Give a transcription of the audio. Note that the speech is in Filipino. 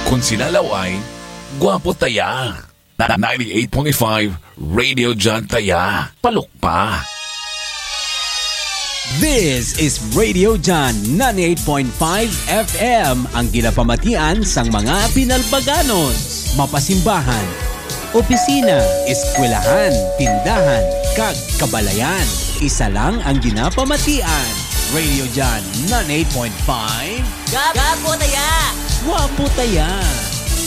Kung sinalaw ay gwapo taya. 98.5 Radio John Taya. Palok pa. This is Radio John 98.5 FM, ang ginapamatian sang mga pinalbaganos, mapasimbahan, opisina, eskwelahan, tindahan, kag kabalayan. Isa lang ang ginapamatian. Radio John 98.5. Gapo taya! Wapo taya!